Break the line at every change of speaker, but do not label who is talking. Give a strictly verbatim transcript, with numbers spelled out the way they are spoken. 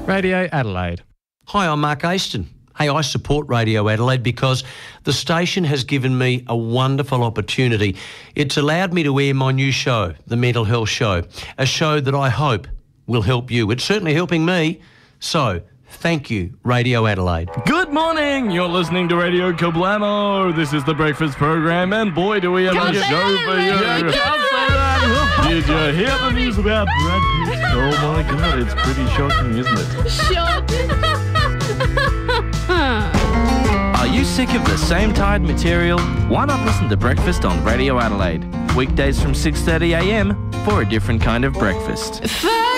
Radio Adelaide.
Hi, I'm Mark Aston. Hey, I support Radio Adelaide because the station has given me a wonderful opportunity. It's allowed me to air my new show, The Mental Health Show, a show that I hope will help you. It's certainly helping me. So, thank you, Radio Adelaide.
Good morning. You're listening to Radio Kablamo. This is the breakfast program, and boy, do we have
Can't
a
say
show
that,
for
man.
you.
I can't
say that. Did you hear the news about Brad Pitt? Oh my God, it's pretty shocking, isn't it?
Shock.
Are you sick of the same tired material? Why not listen to Breakfast on Radio Adelaide? Weekdays from six thirty a m for a different kind of breakfast.